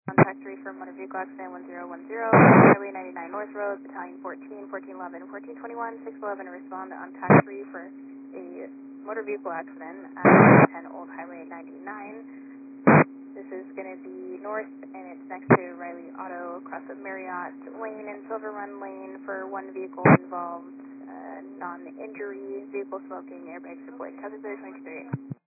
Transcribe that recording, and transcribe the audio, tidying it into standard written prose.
Contact 3 for motor vehicle accident 1010, Highway 99 North Road, Battalion 14, 1411, 1421, 611, respond on TAC 3 for a motor vehicle accident at 10 Old Highway 99. This is going to be north, and it's next to Riley Auto, across of Marriott Lane and Silver Run Lane for one vehicle involved, non-injury, vehicle smoking, airbags deployed. Copy 23.